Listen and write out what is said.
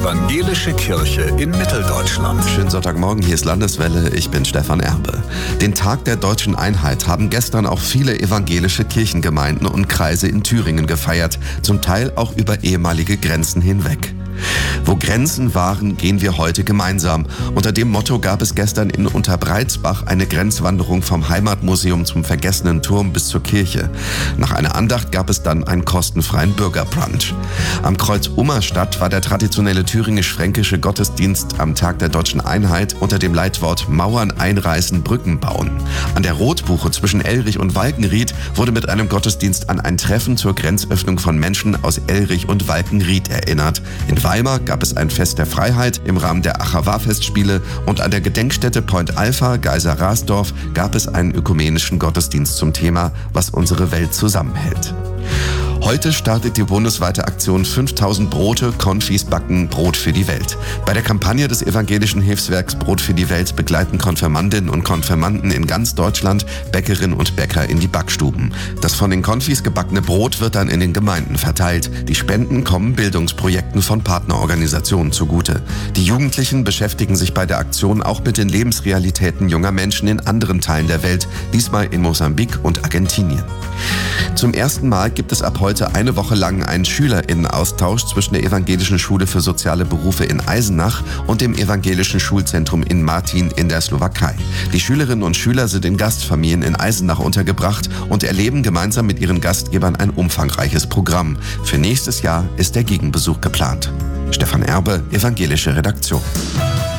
Evangelische Kirche in Mitteldeutschland. Schönen Sonntagmorgen, hier ist Landeswelle, ich bin Stefan Erbe. Den Tag der deutschen Einheit haben gestern auch viele evangelische Kirchengemeinden und Kreise in Thüringen gefeiert, zum Teil auch über ehemalige Grenzen hinweg. Wo Grenzen waren, gehen wir heute gemeinsam. Unter dem Motto gab es gestern in Unterbreizbach eine Grenzwanderung vom Heimatmuseum zum Vergessenen Turm bis zur Kirche. Nach einer Andacht gab es dann einen kostenfreien Bürgerbrunch. Am Kreuz Ummerstadt war der traditionelle thüringisch-fränkische Gottesdienst am Tag der deutschen Einheit unter dem Leitwort Mauern einreißen, Brücken bauen. An der Rotbuche zwischen Elrich und Walkenried wurde mit einem Gottesdienst an ein Treffen zur Grenzöffnung von Menschen aus Elrich und Walkenried erinnert. In Weimar gab es ein Fest der Freiheit im Rahmen der Achawa-Festspiele und an der Gedenkstätte Point Alpha, Geiser-Rasdorf, gab es einen ökumenischen Gottesdienst zum Thema, was unsere Welt zusammenhält. Heute startet die bundesweite Aktion 5000 Brote, Konfis backen Brot für die Welt. Bei der Kampagne des evangelischen Hilfswerks Brot für die Welt begleiten Konfirmandinnen und Konfirmanden in ganz Deutschland Bäckerinnen und Bäcker in die Backstuben. Das von den Konfis gebackene Brot wird dann in den Gemeinden verteilt. Die Spenden kommen Bildungsprojekten von Partnerorganisationen zugute. Die Jugendlichen beschäftigen sich bei der Aktion auch mit den Lebensrealitäten junger Menschen in anderen Teilen der Welt, diesmal in Mosambik und Argentinien. Zum ersten Mal gibt es ab heute eine Woche lang einen SchülerInnenaustausch zwischen der Evangelischen Schule für soziale Berufe in Eisenach und dem Evangelischen Schulzentrum in Martin in der Slowakei. Die Schülerinnen und Schüler sind in Gastfamilien in Eisenach untergebracht und erleben gemeinsam mit ihren Gastgebern ein umfangreiches Programm. Für nächstes Jahr ist der Gegenbesuch geplant. Stefan Erbe, Evangelische Redaktion.